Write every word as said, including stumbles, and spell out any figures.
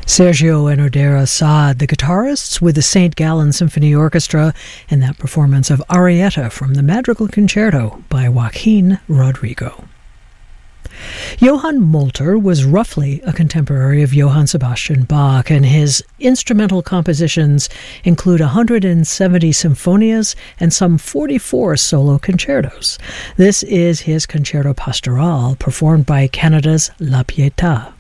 Sergio and Odera Saad, the guitarists with the Saint Gallen Symphony Orchestra, in that performance of Arietta from the Madrigal Concerto by Joaquin Rodrigo. Johann Molter was roughly a contemporary of Johann Sebastian Bach, and his instrumental compositions include one hundred seventy symphonias and some forty-four solo concertos. This is his Concerto Pastoral, performed by Canada's La Pietà.